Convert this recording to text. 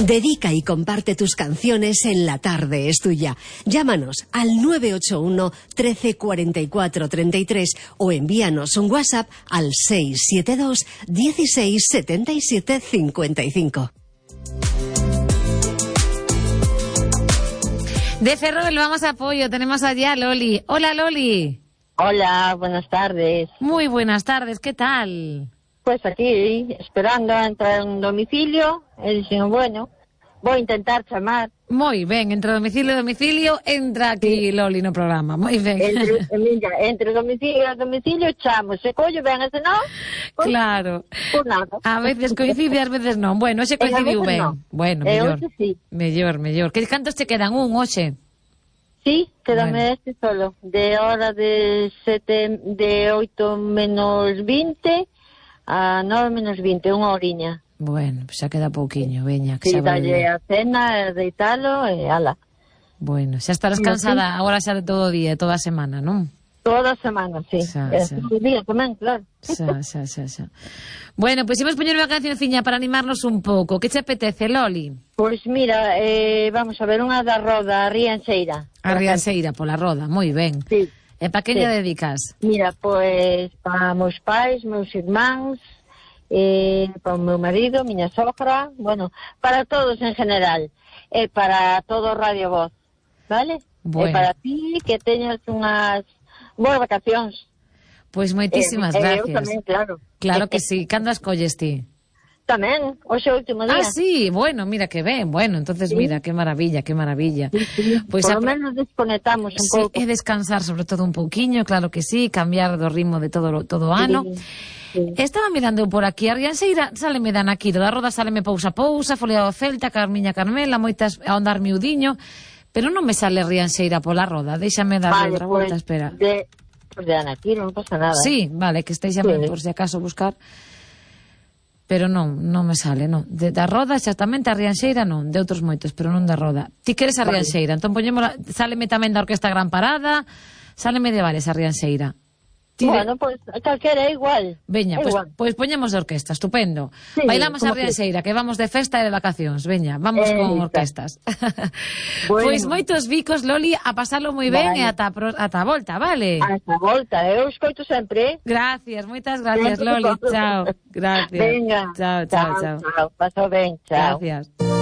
Dedica y comparte tus canciones en La Tarde es Tuya. Llámanos al 981 13 44 33 o envíanos un WhatsApp al 672 16 77 55. De Ferrol vamos a Apoyo, tenemos allá a Loli. Hola, Loli. Hola, buenas tardes. Muy buenas tardes, ¿qué tal? Pues aquí, esperando a entrar a un domicilio, e dixen, bueno, vou intentar chamar. Moi ben, entre domicilio e domicilio, entra aquí Loli no programa, moi ben. Entre domicilio e domicilio chamo, se collo ben, se non, pues, claro. Por nada. A veces coincide, a veces non. Bueno, hoxe coincidiu ben. No. Bueno, mellor. Sí. Mellor. Que cantos te quedan? Un hoxe? Sí, quédame este solo. De hora de 8 menos 20 a 9 menos 20, unha horiña. Bueno, pues xa queda pouquiño, veña. Sí, dalle a cena, deitalo e ala. Bueno, xa estarás cansada agora xa de todo o día, toda a semana, non? Toda a semana, sí. Todo o día tamén, claro. Xa. Bueno, pois imos poñer unha cancionciña para animarnos un pouco. Que che apetece, Loli? Pois mira, vamos a ver unha da Roda, a Rianxeira. A Rianxeira, pola Roda, moi ben. Sí. E pa que lle dedicas? Mira, pois para meus pais, meus irmáns, para o meu marido, miña sogra, bueno, para todos en general, e para todo Radio Voz, vale? Bueno. E para ti, que teñas unhas boas vacacións. Pois moitísimas gracias. Eu tamén, claro. Claro que sí. Cando as colles ti? Tamén, hoxe é o último día. Ah, sí, bueno, mira que ben. Bueno, entonces sí. Mira, que maravilla. Sí. Pues por lo menos desconectamos un pouco. Sí, e descansar sobre todo un pouquiño, claro que sí, cambiar do ritmo de todo o ano. Sí. Estaba mirando por aquí, a Rianxeira sáleme da Naquiro, da Roda sáleme pousa, Folea do Celta, Carmiña Carmela, moitas a Ondar Miudiño, pero non me sale Rianxeira pola Roda, déxame dar outra volta, espera. Pues de Naquiro, non pasa nada. Sí, vale, que estéixame por si acaso buscar. Pero non me sale, non. Da Roda, exactamente, a Rianxeira non, de outros moitos, pero non da Roda. Ti queres a Rianxeira, entón poñémola, sáleme tamén da Orquesta Gran Parada, sáleme de varias a Rianxeira. Bueno, pues calquera é igual. Veña, pois poñemos de orquesta, estupendo. Sí, bailamos a Rianxeira, que vamos de festa e de vacacións. Veña, vamos con orquestas. Bueno. Pois moitos bicos, Loli, a pasalo moi ben e ata a volta, vale? Ata a volta, eu escoito sempre. Gracias, moitas gracias, Loli. Chao. Gracias. Venga. Chao. Paso ben, chao. Gracias.